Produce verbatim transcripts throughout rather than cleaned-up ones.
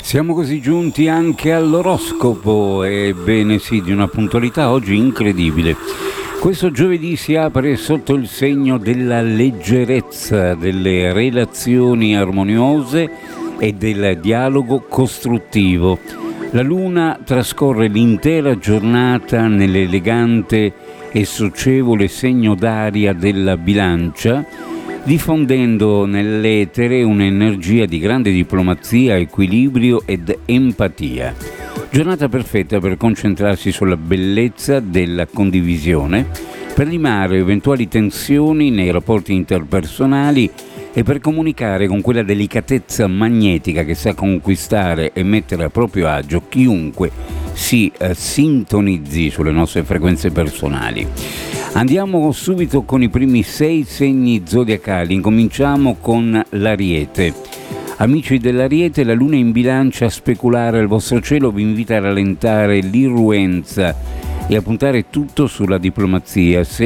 Siamo così giunti anche all'oroscopo, ebbene sì, di una puntualità oggi incredibile. Questo giovedì si apre sotto il segno della leggerezza, delle relazioni armoniose e del dialogo costruttivo. La luna trascorre l'intera giornata nell'elegante e socievole segno d'aria della Bilancia, diffondendo nell'etere un'energia di grande diplomazia, equilibrio ed empatia. Giornata perfetta per concentrarsi sulla bellezza della condivisione, per limare eventuali tensioni nei rapporti interpersonali e per comunicare con quella delicatezza magnetica che sa conquistare e mettere a proprio agio chiunque si eh, sintonizzi sulle nostre frequenze personali. Andiamo subito con i primi sei segni zodiacali. Incominciamo con l'Ariete. Amici dell'Ariete, la luna in Bilancia a speculare al vostro cielo vi invita a rallentare l'irruenza e a puntare tutto sulla diplomazia. Se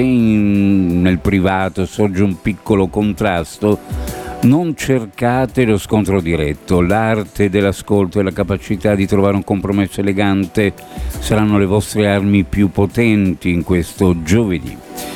in, nel privato sorge un piccolo contrasto, non cercate lo scontro diretto. L'arte dell'ascolto e la capacità di trovare un compromesso elegante saranno le vostre armi più potenti in questo giovedì.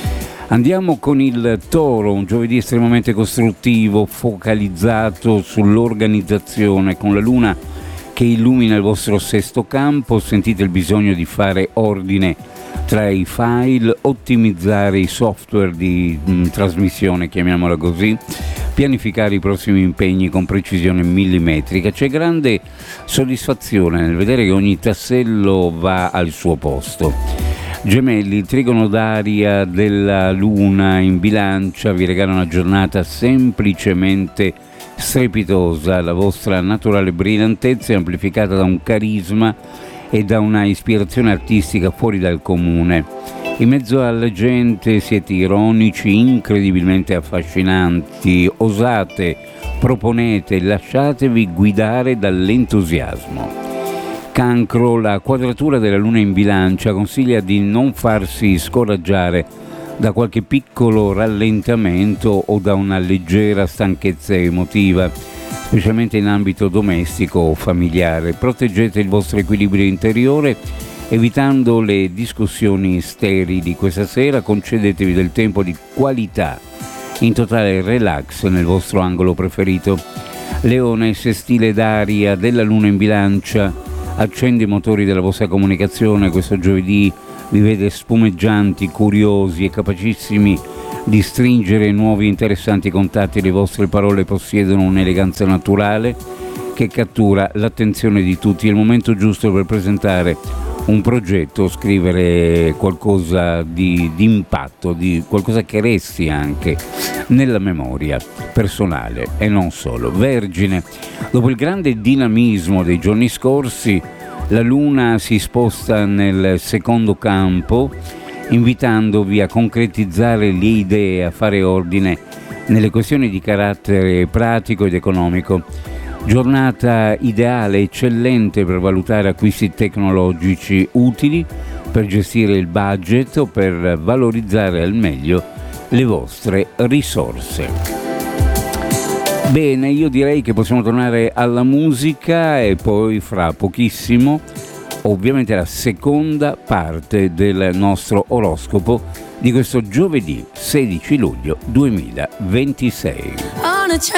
Andiamo con il Toro, un giovedì estremamente costruttivo, focalizzato sull'organizzazione, con la luna che illumina il vostro sesto campo. Sentite il bisogno di fare ordine tra i file, ottimizzare i software di mh, trasmissione, chiamiamola così, pianificare i prossimi impegni con precisione millimetrica. C'è grande soddisfazione nel vedere che ogni tassello va al suo posto. Gemelli, il trigono d'aria della luna in Bilancia vi regala una giornata semplicemente strepitosa. La vostra naturale brillantezza è amplificata da un carisma e da una ispirazione artistica fuori dal comune. In mezzo alla gente siete ironici, incredibilmente affascinanti, osate, proponete, lasciatevi guidare dall'entusiasmo. Cancro, la quadratura della luna in Bilancia consiglia di non farsi scoraggiare da qualche piccolo rallentamento o da una leggera stanchezza emotiva, specialmente in ambito domestico o familiare. Proteggete il vostro equilibrio interiore evitando le discussioni sterili. Questa sera concedetevi del tempo di qualità in totale relax nel vostro angolo preferito. Leone, sestile d'aria della luna in Bilancia accende i motori della vostra comunicazione. Questo giovedì vi vede spumeggianti, curiosi e capacissimi di stringere nuovi interessanti contatti. Le vostre parole possiedono un'eleganza naturale che cattura l'attenzione di tutti. È il momento giusto per presentare un progetto, scrivere qualcosa di, di impatto, di qualcosa che resti anche nella memoria personale e non solo. Vergine, dopo il grande dinamismo dei giorni scorsi, la luna si sposta nel secondo campo, invitandovi a concretizzare le idee, a fare ordine nelle questioni di carattere pratico ed economico. Giornata ideale, eccellente per valutare acquisti tecnologici utili, per gestire il budget o per valorizzare al meglio le vostre risorse. Bene, io direi che possiamo tornare alla musica e poi fra pochissimo ovviamente la seconda parte del nostro oroscopo di questo giovedì sedici luglio duemilaventisei.